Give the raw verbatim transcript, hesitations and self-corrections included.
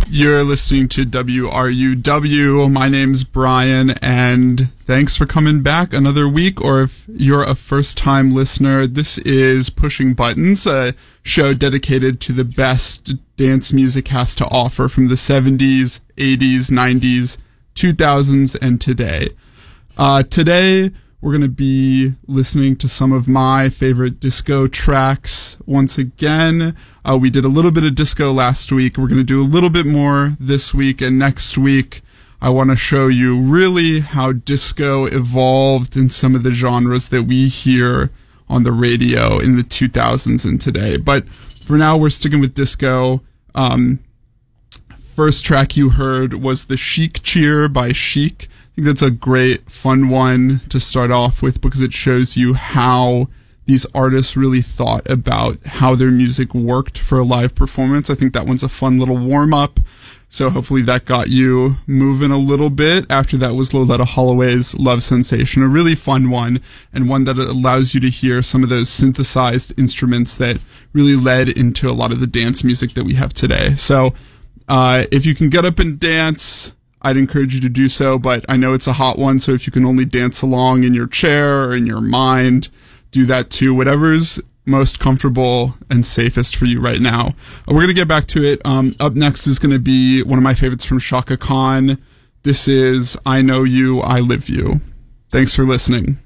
You're listening to W R U W. My name's Brian, and thanks for coming back another week. Or if you're a first-time listener, this is Pushing Buttons, a show dedicated to the best dance music has to offer from the seventies, eighties, nineties, two thousands, and today. Uh, today, we're going to be listening to some of my favorite disco tracks once again. Uh, we did a little bit of disco last week. We're going to do a little bit more this week, and next week I want to show you really how disco evolved in some of the genres that we hear on the radio in the two thousands and today. But for now, we're sticking with disco. Um, first track you heard was the Chic Cheer by Chic. I think that's a great, fun one to start off with because it shows you how these artists really thought about how their music worked for a live performance. I think that one's a fun little warm-up, so hopefully that got you moving a little bit. After that was Loleatta Holloway's Love Sensation, a really fun one, and one that allows you to hear some of those synthesized instruments that really led into a lot of the dance music that we have today. So uh, if you can get up and dance, I'd encourage you to do so, but I know it's a hot one, so if you can only dance along in your chair or in your mind, do that too. Whatever's most comfortable and safest for you right now. We're going to get back to it. Um, up next is going to be one of my favorites from Chaka Khan. This is I Know You, I Live You. Thanks for listening.